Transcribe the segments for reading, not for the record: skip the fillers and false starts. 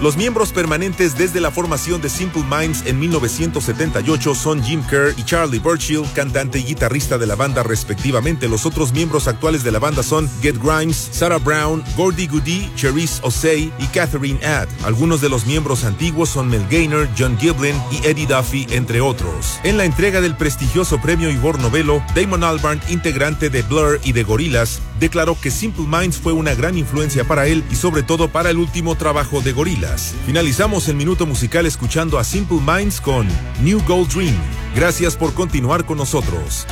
Los miembros permanentes desde la formación de Simple Minds en 1978 son Jim Kerr y Charlie Burchill, cantante y guitarrista de la banda respectivamente. Los otros miembros actuales de la banda son Get Grimes, Sarah Brown, Gordy Goody, Cherise Osei y Catherine Add. Algunos de los miembros antiguos son Mel Gaynor, John Giblin y Eddie Duffy, entre otros. En la entrega del prestigioso premio Ivor Novello, Damon Albarn, integrante de Blur y de Gorillaz, declaró que Simple Minds fue una gran influencia para él y sobre todo para el último trabajo de Gorillaz. Finalizamos el minuto musical escuchando a Simple Minds con New Gold Dream. Gracias por continuar con nosotros.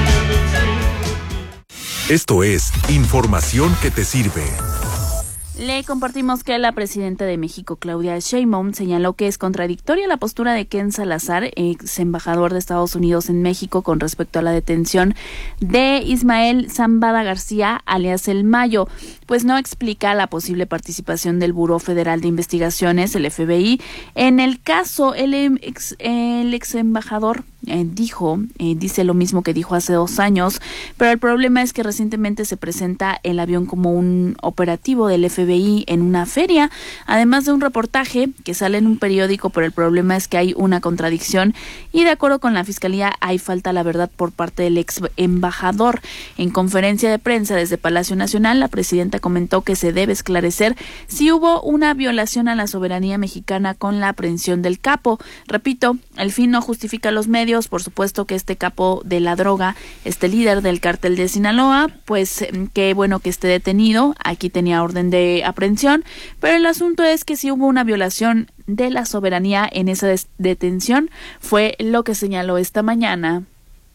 Esto es información que te sirve. Le compartimos que la presidenta de México, Claudia Sheinbaum, señaló que es contradictoria la postura de Ken Salazar, ex embajador de Estados Unidos en México, con respecto a la detención de Ismael Zambada García, alias El Mayo, pues no explica la posible participación del Buró Federal de Investigaciones, el FBI, en el caso. El ex embajador dice lo mismo que dijo hace 2 años, pero el problema es que recientemente se presenta el avión como un operativo del FBI en una feria, además de un reportaje que sale en un periódico, pero el problema es que hay una contradicción y de acuerdo con la Fiscalía hay falta a la verdad por parte del ex embajador. En conferencia de prensa desde Palacio Nacional, la presidenta comentó que se debe esclarecer si hubo una violación a la soberanía mexicana con la aprehensión del capo. Repito, el fin no justifica los medios. Por supuesto que este capo de la droga, este líder del cártel de Sinaloa, pues qué bueno que esté detenido. Aquí tenía orden de aprehensión, pero el asunto es que si hubo una violación de la soberanía en esa detención, fue lo que señaló esta mañana.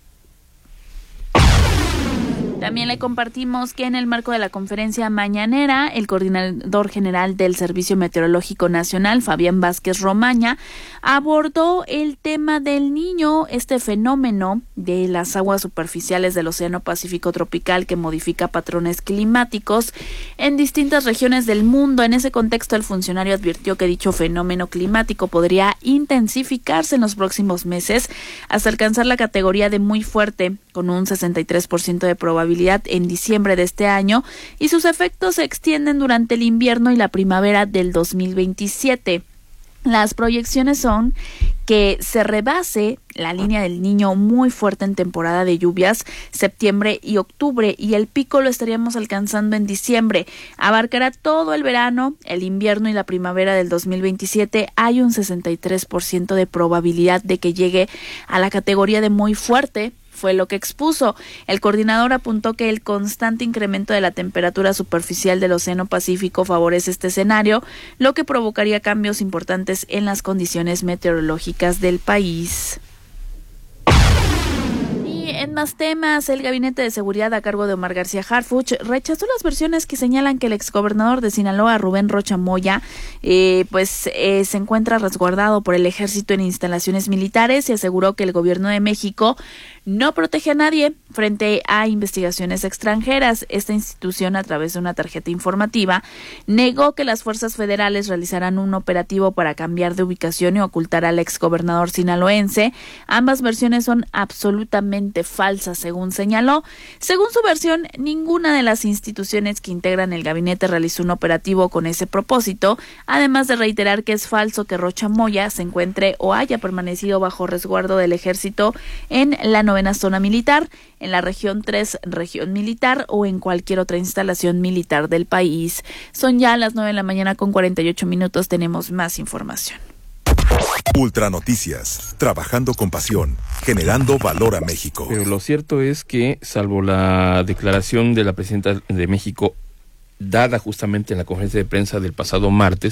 También le compartimos que en el marco de la conferencia mañanera, el coordinador general del Servicio Meteorológico Nacional, Fabián Vázquez Romaña, abordó el tema del Niño, este fenómeno de las aguas superficiales del Océano Pacífico tropical que modifica patrones climáticos en distintas regiones del mundo. En ese contexto, el funcionario advirtió que dicho fenómeno climático podría intensificarse en los próximos meses hasta alcanzar la categoría de muy fuerte, con un 63% de probabilidad en diciembre de este año, y sus efectos se extienden durante el invierno y la primavera del 2027. Las proyecciones son que se rebase la línea del Niño muy fuerte en temporada de lluvias, septiembre y octubre, y el pico lo estaríamos alcanzando en diciembre. Abarcará todo el verano, el invierno y la primavera del 2027. Hay un 63% de probabilidad de que llegue a la categoría de muy fuerte, fue lo que expuso. El coordinador apuntó que el constante incremento de la temperatura superficial del Océano Pacífico favorece este escenario, lo que provocaría cambios importantes en las condiciones meteorológicas del país. En más temas, el Gabinete de Seguridad a cargo de Omar García Harfuch rechazó las versiones que señalan que el exgobernador de Sinaloa, Rubén Rocha Moya, se encuentra resguardado por el ejército en instalaciones militares y aseguró que el gobierno de México no protege a nadie frente a investigaciones extranjeras. Esta institución, a través de una tarjeta informativa, negó que las fuerzas federales realizarán un operativo para cambiar de ubicación y ocultar al exgobernador sinaloense. Ambas versiones son absolutamente falsas, según señaló. Según su versión, ninguna de las instituciones que integran el gabinete realizó un operativo con ese propósito, además de reiterar que es falso que Rocha Moya se encuentre o haya permanecido bajo resguardo del ejército en la 9ª zona militar, en la región 3, región militar, o en cualquier otra instalación militar del país. Son ya las 9 de la mañana con 48 minutos. Tenemos más información. Ultra Noticias, trabajando con pasión, generando valor a México. Pero lo cierto es que, salvo la declaración de la presidenta de México, dada justamente en la conferencia de prensa del pasado martes,